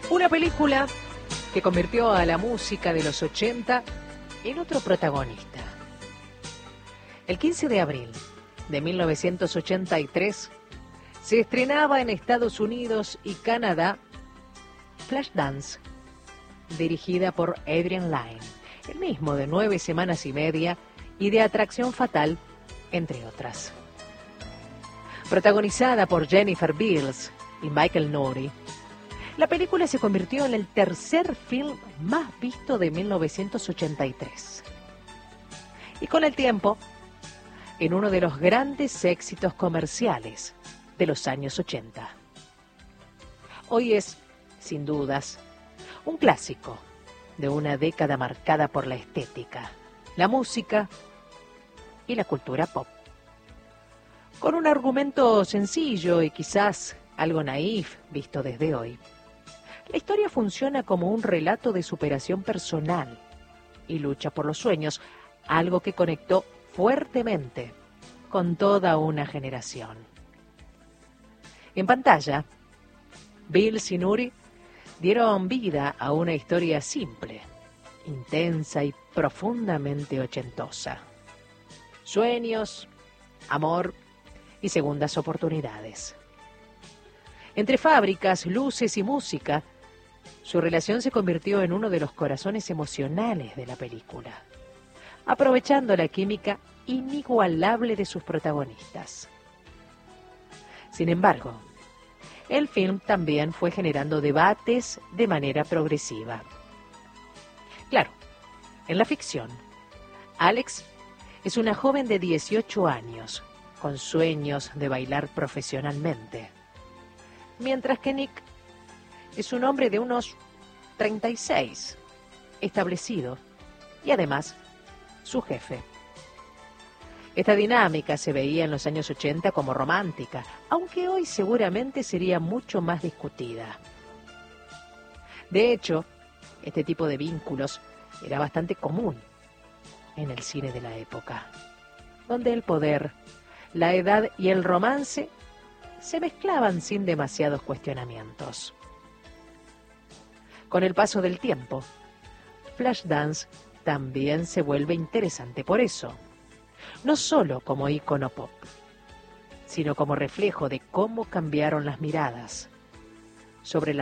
Una película que convirtió a la música de los 80 en otro protagonista. El 15 de abril de 1983 se estrenaba en Estados Unidos y Canadá Flashdance, dirigida por Adrian Lyne, el mismo de 9 semanas y media y de Atracción Fatal, entre otras. Protagonizada por Jennifer Beals y Michael Nouri, la película se convirtió en el tercer film más visto de 1983. Y con el tiempo, en uno de los grandes éxitos comerciales de los años 80. Hoy es, sin dudas, un clásico de una década marcada por la estética, la música y la cultura pop. Con un argumento sencillo y quizás algo naif visto desde hoy, la historia funciona como un relato de superación personal y lucha por los sueños, algo que conectó fuertemente con toda una generación. En pantalla, Beals y Nouri dieron vida a una historia simple, intensa y profundamente ochentosa. Sueños, amor y segundas oportunidades. Entre fábricas, luces y música, su relación se convirtió en uno de los corazones emocionales de la película, aprovechando la química inigualable de sus protagonistas. Sin embargo, el film también fue generando debates de manera progresiva. Claro, en la ficción, Alex es una joven de 18 años, con sueños de bailar profesionalmente, mientras que Nick es un hombre de unos 36, establecido y además su jefe. Esta dinámica se veía en los años 80 como romántica, aunque hoy seguramente sería mucho más discutida. De hecho, este tipo de vínculos era bastante común en el cine de la época, donde el poder, la edad y el romance se mezclaban sin demasiados cuestionamientos. Con el paso del tiempo, Flashdance también se vuelve interesante por eso, no solo como ícono pop, sino como reflejo de cómo cambiaron las miradas sobre la